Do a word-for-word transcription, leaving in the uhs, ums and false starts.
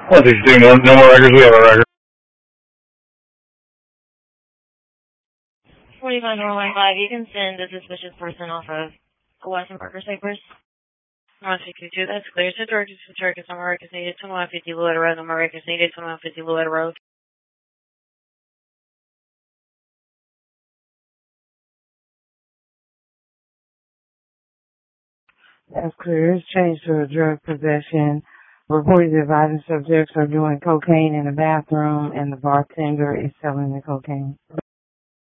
One sixty-two, no, no more records. We have a record. forty-five North Line five, you can send a suspicious person off of Western Parker Cypress. one sixty-two, that's clear. So Turkish to Turkish, number records needed, twenty-one fifty Louetta Road, number records needed, twenty-one fifty Louetta Road. That's clear. It's changed to a drug possession. Reported advising subjects are doing cocaine in the bathroom and the bartender is selling the cocaine.